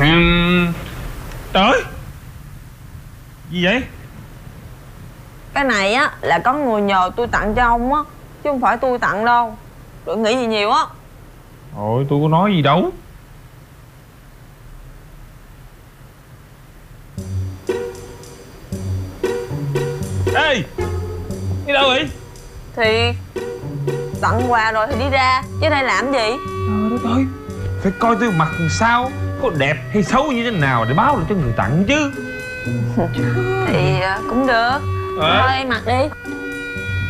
Trời, gì vậy? Cái này á là có người nhờ tôi tặng cho ông á, chứ không phải tôi tặng đâu. Đừng nghĩ gì nhiều á. Ôi tôi có nói gì đâu. Ê, đi đâu vậy? Thì tặng quà rồi thì đi ra, chứ đây làm gì. Trời đất ơi, phải coi tôi mặt làm sao, có đẹp hay xấu như thế nào để báo lại cho người tặng chứ. Thì cũng được. Thôi mặc đi.